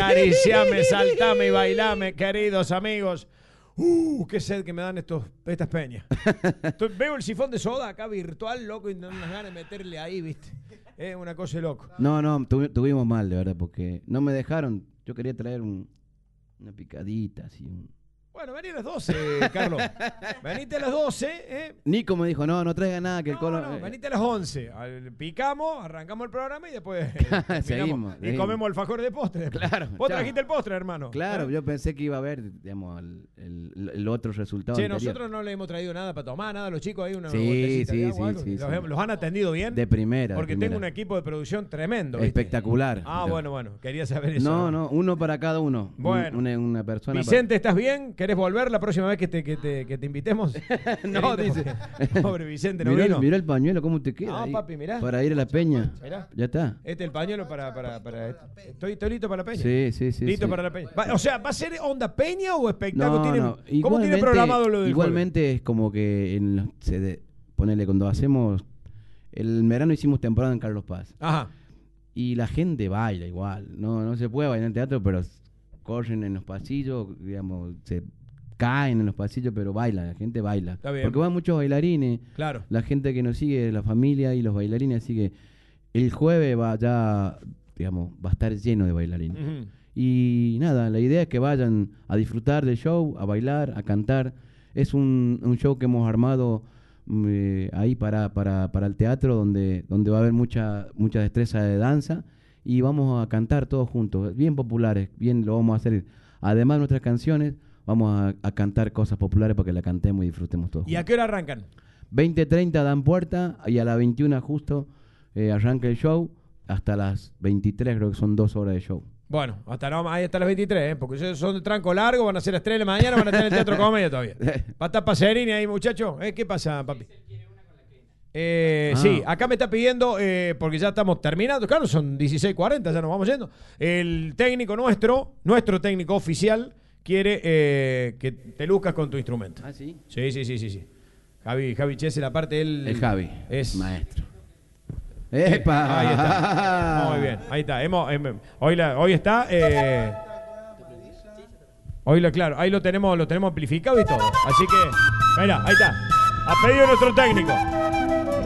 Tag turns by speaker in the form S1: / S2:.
S1: acariciame, saltame y bailame, queridos amigos. Qué sed que me dan estas peñas. Veo el sifón de soda acá virtual, loco, y no me das ganas de meterle ahí, ¿viste? Es una cosa de loco.
S2: No, tuvimos mal, de verdad, porque no me dejaron. Yo quería traer una picadita, así.
S1: Bueno, vení a las 12, Carlos. Venite a las 12,
S2: Nico me dijo, no traiga nada, que el Colo...
S1: No, venite a las 11. Picamos, arrancamos el programa y después
S2: seguimos.
S1: Y comemos alfajores de postre.
S2: Claro.
S1: Vos trajiste el postre, hermano.
S2: Claro, yo pensé que iba a haber, digamos, el otro resultado.
S1: Che,
S2: anterior.
S1: nosotros no le hemos traído nada para tomar, nada. Los chicos ahí una
S2: Sí.
S1: Los han atendido bien.
S2: De primera.
S1: Porque tengo un equipo de producción tremendo. ¿viste?
S2: Espectacular.
S1: Bueno. Quería saber eso.
S2: No, uno para cada uno.
S1: Bueno.
S2: Una persona.
S1: Vicente, ¿estás bien? ¿Querés volver la próxima vez que te invitemos?
S2: No, dice.
S1: Pobre Vicente, no vino.
S2: Mirá el pañuelo, ¿cómo te queda?
S1: No,
S2: ahí?
S1: papi, mirá.
S2: Para ir a la peña.
S1: Mirá.
S2: Ya está.
S1: Este es el pañuelo para Estoy listo para la peña.
S2: Sí.
S1: Listo para la peña. O sea, ¿va a ser onda peña o espectáculo?
S2: No.
S1: ¿Cómo tiene programado lo del
S2: igualmente
S1: jueves?
S2: es como que ponele, cuando hacemos el verano hicimos temporada en Carlos Paz.
S1: Ajá.
S2: Y la gente baila igual. No se puede bailar en teatro, pero corren en los pasillos, digamos, se caen en los pasillos, pero bailan, la gente baila.
S1: Está bien.
S2: Porque van muchos bailarines.
S1: Claro.
S2: La gente que nos sigue, la familia y los bailarines, así que el jueves va a estar lleno de bailarines.
S1: Uh-huh.
S2: Y nada, la idea es que vayan a disfrutar del show, a bailar, a cantar. Es un show que hemos armado ahí para el teatro, donde va a haber mucha destreza de danza, y vamos a cantar todos juntos, bien populares, bien lo vamos a hacer. Además de nuestras canciones, vamos a cantar cosas populares para que la cantemos y disfrutemos todos.
S1: ¿Y a qué hora arrancan?
S2: 20:30 dan puerta y a las 21 justo arranca el show, hasta las 23 creo que son 2 horas de show.
S1: Bueno, ahí hasta las 23, porque ustedes son de tranco largo, van a ser las 3 de la mañana, van a estar en el Teatro Comedia todavía. ¿Va a estar Pacerini ahí, muchachos? ¿Qué pasa, papi? Sí, acá me está pidiendo, porque ya estamos terminando, claro, son 16:40, ya nos vamos yendo. El técnico nuestro técnico oficial, quiere que te luzcas con tu instrumento.
S2: ¿Ah, sí?
S1: Sí. Javi Chese, la parte él...
S2: El Javi,
S1: es
S2: maestro. ¡Epa!
S1: Ahí está. Muy bien, ahí está. Hoy está... claro, ahí lo tenemos amplificado y todo. Así que, mira, ahí está. Ha pedido nuestro técnico.